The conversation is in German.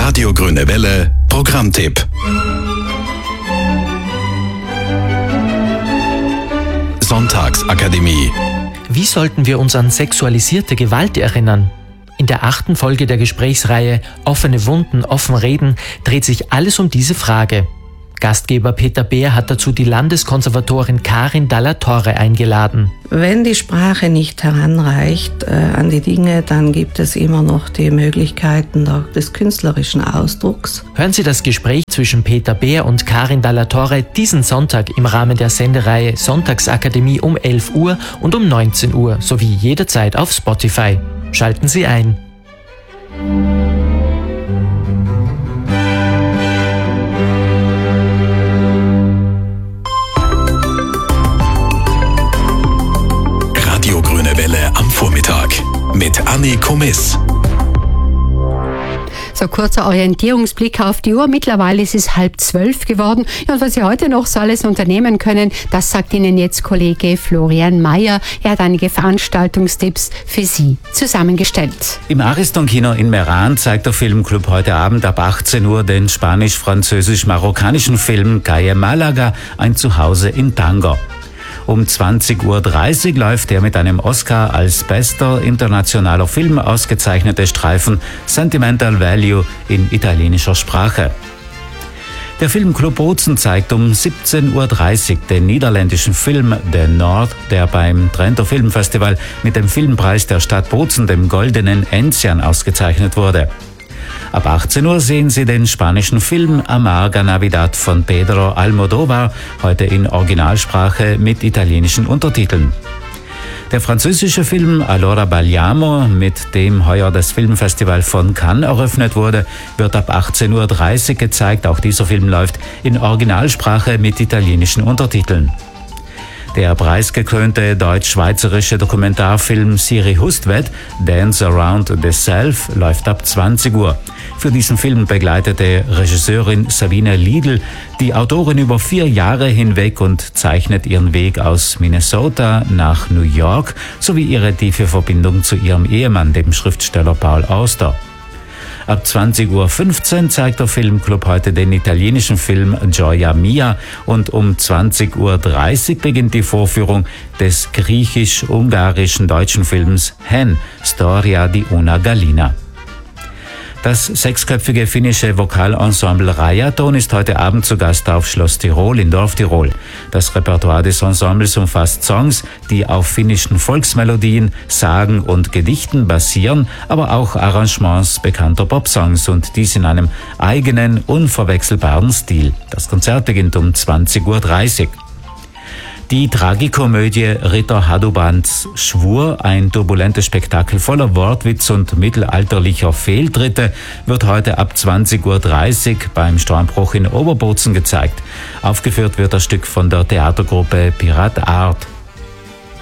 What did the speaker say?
Radio Grüne Welle Programmtipp. Sonntagsakademie. Wie sollten wir uns an sexualisierte Gewalt erinnern? In der 8. Folge der Gesprächsreihe Offene Wunden, offen reden dreht sich alles um diese Frage. Gastgeber Peter Beer hat dazu die Landeskonservatorin Karin Dalla Torre eingeladen. Wenn die Sprache nicht heranreicht an die Dinge, dann gibt es immer noch die Möglichkeiten des künstlerischen Ausdrucks. Hören Sie das Gespräch zwischen Peter Beer und Karin Dalla Torre diesen Sonntag im Rahmen der Sendereihe Sonntagsakademie um 11 Uhr und um 19 Uhr sowie jederzeit auf Spotify. Schalten Sie ein. Radio Grüne Welle am Vormittag mit Anni Komis. So, kurzer Orientierungsblick auf die Uhr. Mittlerweile ist es 11:30 geworden. Ja, und was Sie heute noch so alles unternehmen können, das sagt Ihnen jetzt Kollege Florian Mayer. Er hat einige Veranstaltungstipps für Sie zusammengestellt. Im Ariston-Kino in Meran zeigt der Filmclub heute Abend ab 18 Uhr den spanisch-französisch-marokkanischen Film Calle Malaga, ein Zuhause in Tanger. Um 20.30 Uhr läuft der mit einem Oscar als bester internationaler Film ausgezeichnete Streifen Sentimental Value in italienischer Sprache. Der Filmclub Bozen zeigt um 17.30 Uhr den niederländischen Film De Noord, der beim Trento Filmfestival mit dem Filmpreis der Stadt Bozen, dem Goldenen Enzian, ausgezeichnet wurde. Ab 18 Uhr sehen Sie den spanischen Film Amarga Navidad von Pedro Almodóvar, heute in Originalsprache mit italienischen Untertiteln. Der französische Film Allora balliamo, mit dem heuer das Filmfestival von Cannes eröffnet wurde, wird ab 18.30 Uhr gezeigt. Auch dieser Film läuft in Originalsprache mit italienischen Untertiteln. Der preisgekrönte deutsch-schweizerische Dokumentarfilm Siri Hustvedt, Dance Around the Self, läuft ab 20 Uhr. Für diesen Film begleitete Regisseurin Sabine Liedl die Autorin über 4 Jahre hinweg und zeichnet ihren Weg aus Minnesota nach New York sowie ihre tiefe Verbindung zu ihrem Ehemann, dem Schriftsteller Paul Auster. Ab 20.15 Uhr zeigt der Filmclub heute den italienischen Film Gioia Mia und um 20.30 Uhr beginnt die Vorführung des griechisch-ungarischen-deutschen Films Hen, Storia di una Gallina. Das 6-köpfige finnische Vokalensemble Rajaton ist heute Abend zu Gast auf Schloss Tirol in Dorftirol. Das Repertoire des Ensembles umfasst Songs, die auf finnischen Volksmelodien, Sagen und Gedichten basieren, aber auch Arrangements bekannter Popsongs und dies in einem eigenen, unverwechselbaren Stil. Das Konzert beginnt um 20.30 Uhr. Die Tragikomödie Ritter Hadubans Schwur, ein turbulentes Spektakel voller Wortwitz und mittelalterlicher Fehltritte, wird heute ab 20.30 Uhr beim Steinbruch in Oberbozen gezeigt. Aufgeführt wird das Stück von der Theatergruppe Pirat Art.